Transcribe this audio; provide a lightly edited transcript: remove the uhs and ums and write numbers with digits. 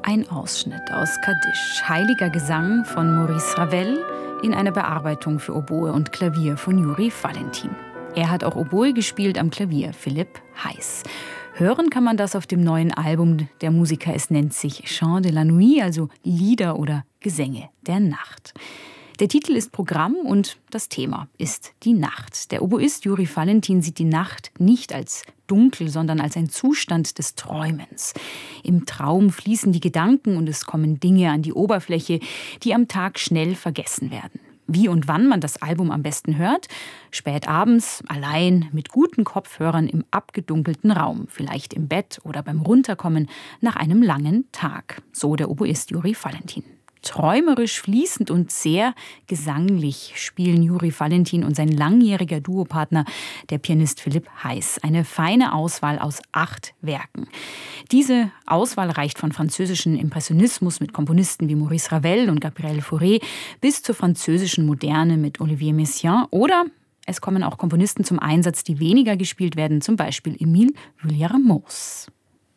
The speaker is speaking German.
Ein Ausschnitt aus Kadisch, heiliger Gesang von Maurice Ravel in einer Bearbeitung für Oboe und Klavier von Juri Valentin. Er hat auch Oboe gespielt am Klavier, Philipp Heiß. Hören kann man das auf dem neuen Album der Musiker. Es nennt sich Chants de la Nuit, also Lieder oder Gesänge der Nacht. Der Titel ist Programm und das Thema ist die Nacht. Der Oboist Juri Valentin sieht die Nacht nicht als dunkel, sondern als ein Zustand des Träumens. Im Traum fließen die Gedanken und es kommen Dinge an die Oberfläche, die am Tag schnell vergessen werden. Wie und wann man das Album am besten hört? Spät abends, allein, mit guten Kopfhörern im abgedunkelten Raum. Vielleicht im Bett oder beim Runterkommen nach einem langen Tag. So der Oboist Juri Valentin. Träumerisch, fließend und sehr gesanglich spielen Juri Valentin und sein langjähriger Duopartner, der Pianist Philipp Heiß. Eine feine Auswahl aus 8 Werken. Diese Auswahl reicht von französischen Impressionismus mit Komponisten wie Maurice Ravel und Gabriel Fauré bis zur französischen Moderne mit Olivier Messiaen. Oder es kommen auch Komponisten zum Einsatz, die weniger gespielt werden, zum Beispiel Émile Vuillermoz.